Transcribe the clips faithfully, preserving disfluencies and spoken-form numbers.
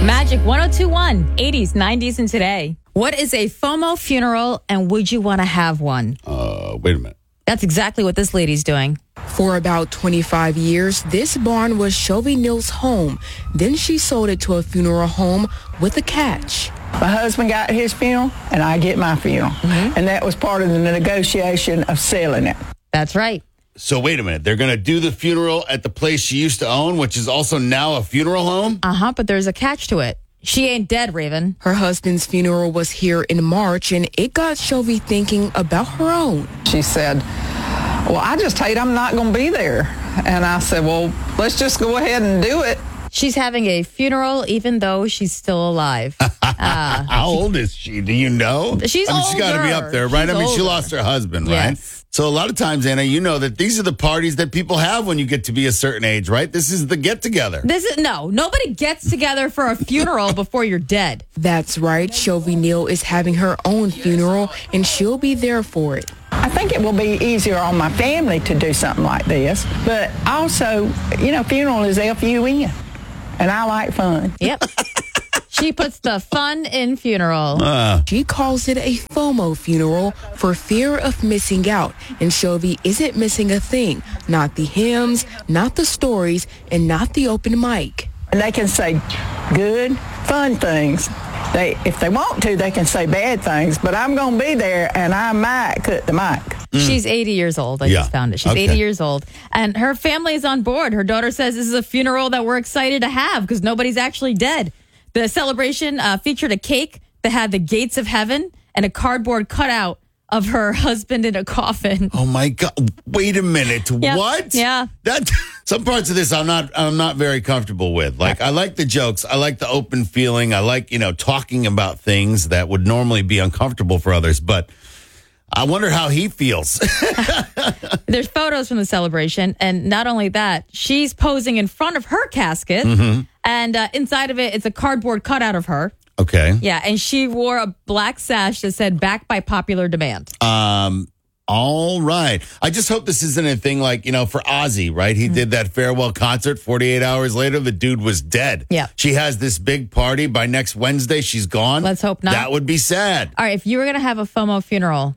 Magic one oh two point one, eighties, nineties, and today. What is a FOMO funeral, and would you want to have one? Uh, wait a minute. That's exactly what this lady's doing. For about twenty-five years, this barn was Shelby Neal's home. Then she sold it to a funeral home with a catch. My husband got his funeral, and I get my funeral. Mm-hmm. And that was part of the negotiation of selling it. That's right. So wait a minute. They're going to do the funeral at the place she used to own, which is also now a funeral home? Uh-huh, but there's a catch to it. She ain't dead, Raven. Her husband's funeral was here in March, and it got Shelby thinking about her own. She said, well, I just hate I'm not going to be there. And I said, well, let's just go ahead and do it. She's having a funeral even though she's still alive. Uh, How old is she? Do you know? She's I mean, older. she's got to be up there, right? She's I mean, older. she lost her husband, right? Yes. So a lot of times, Anna, you know that these are the parties that people have when you get to be a certain age, right? This is the get-together. This is no, nobody gets together for a funeral before you're dead. That's right. Shelby Neal is having her own funeral, and she'll be there for it. I think it will be easier on my family to do something like this. But also, you know, funeral is F U N, and I like fun. Yep. She puts the fun in funeral. Uh, She calls it a FOMO funeral for fear of missing out. And Shelby isn't missing a thing. Not the hymns, not the stories, and not the open mic. And they can say good, fun things. They, if they want to, they can say bad things. But I'm going to be there, and I might cut the mic. She's eighty years old. I Yeah. just found it. She's Okay. eighty years old. And her family is on board. Her daughter says this is a funeral that we're excited to have because nobody's actually dead. The celebration uh, featured a cake that had the gates of heaven and a cardboard cutout of her husband in a coffin. oh my God! Wait a minute. Yep. What? Yeah. That some parts of this I'm not I'm not very comfortable with. Like I like the jokes. I like the open feeling. I like you know talking about things that would normally be uncomfortable for others. But I wonder how he feels. There's photos from the celebration. And not only that, she's posing in front of her casket. Mm-hmm. And uh, inside of it, it's a cardboard cutout of her. Okay. Yeah. And she wore a black sash that said back by popular demand. Um. All right. I just hope this isn't a thing like, you know, for Ozzy, right? He mm-hmm. did that farewell concert. forty-eight hours later, the dude was dead. Yeah. She has this big party. By next Wednesday, she's gone. Let's hope not. That would be sad. All right. If you were going to have a FOMO funeral,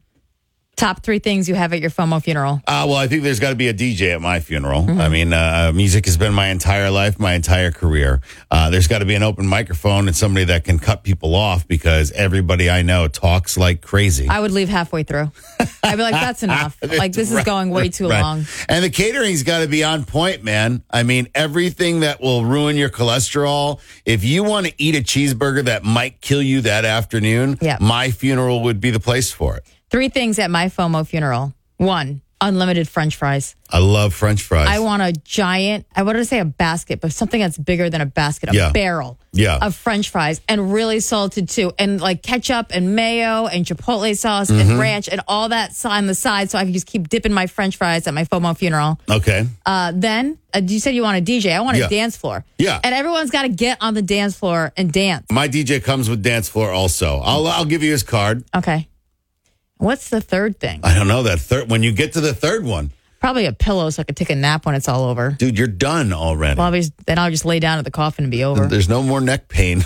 top three things you have at your FOMO funeral. Uh, well, I think there's got to be a D J at my funeral. Mm-hmm. I mean, uh, music has been my entire life, my entire career. Uh, there's got to be an open microphone and somebody that can cut people off because everybody I know talks like crazy. I would leave halfway through. I'd be like, that's enough. Like, this is going way too right. long. And the catering's got to be on point, man. I mean, everything that will ruin your cholesterol. If you want to eat a cheeseburger that might kill you that afternoon, yeah. my funeral would be the place for it. Three things at my FOMO funeral. One, unlimited French fries. I love French fries. I want a giant, I wanted to say a basket, but something that's bigger than a basket, a Yeah. barrel Yeah. of French fries, and really salted too. And like ketchup and mayo and Chipotle sauce Mm-hmm. and ranch and all that on the side so I can just keep dipping my French fries at my FOMO funeral. Okay. Uh, then, uh, you said you want a D J. I want a Yeah. dance floor. Yeah. And everyone's got to get on the dance floor and dance. My D J comes with dance floor also. I'll I'll give you his card. Okay. What's the third thing? I don't know that third. When you get to the third one, Probably a pillow so I could take a nap when it's all over. dude, you're done already. Well, I'll just, then I'll just lay down at the coffin and be over. There's no more neck pain.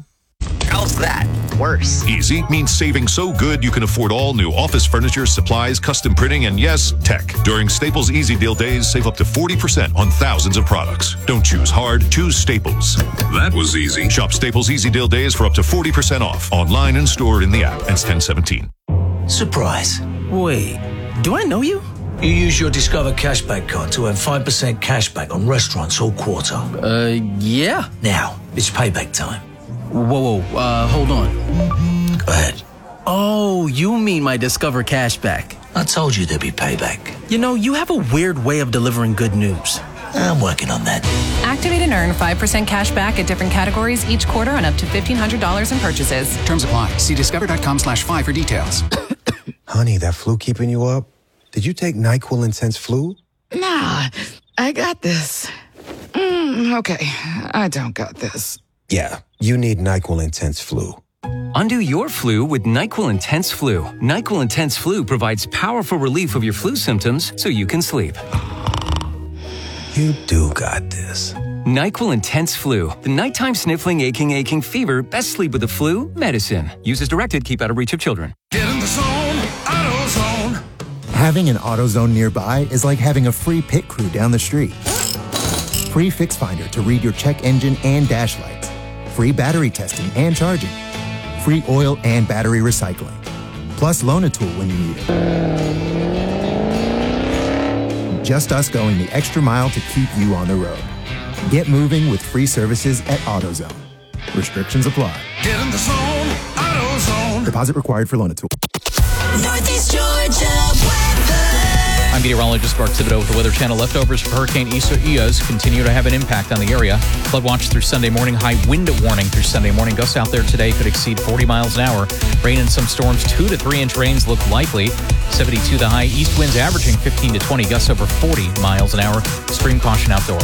How's that? Worse. Easy means saving so good you can afford all new office furniture, supplies, custom printing, and yes, tech. During Staples Easy Deal Days, save up to forty percent on thousands of products. Don't choose hard, choose Staples. That was easy. Shop Staples Easy Deal Days for up to forty percent off. Online and stored in the app. Ends ten seventeen. Surprise. Wait, do I know you? You use your Discover Cashback card to earn five percent cashback on restaurants all quarter. Uh, yeah. Now, it's payback time. Whoa, whoa, uh, hold on. Go ahead. Oh, you mean my Discover Cashback. I told you there'd be payback. You know, you have a weird way of delivering good news. I'm working on that. Activate and earn five percent cash back at different categories each quarter on up to fifteen hundred dollars in purchases. Terms apply. See discover.com slash five for details. Honey, that flu keeping you up? Did you take NyQuil Intense Flu? Nah, I got this. Mm, okay, I don't got this. Yeah, you need NyQuil Intense Flu. Undo your flu with NyQuil Intense Flu. NyQuil Intense Flu provides powerful relief of your flu symptoms so you can sleep. You do got this. NyQuil Intense Flu. The nighttime sniffling, aching, aching fever. Best sleep with the flu medicine. Use as directed. Keep out of reach of children. Get in the zone. AutoZone. Having an AutoZone nearby is like having a free pit crew down the street. Free Fix Finder to read your check engine and dash lights. Free battery testing and charging. Free oil and battery recycling. Plus Loan-A-Tool when you need it. Just us going the extra mile to keep you on the road. Get moving with free services at AutoZone. Restrictions apply. Get in the zone. AutoZone. Deposit required for Loan-A-Tool. Northeast Georgia weather. I'm meteorologist Mark Thibodeau with the Weather Channel. Leftovers for Hurricane Isaias continue to have an impact on the area. Flood watch through Sunday morning. High wind warning through Sunday morning. Gusts out there today could exceed forty miles an hour. Rain and some storms. Two to three inch rains look likely. seventy-two the high. East winds averaging fifteen to twenty. Gusts over forty miles an hour. Extreme caution outdoors.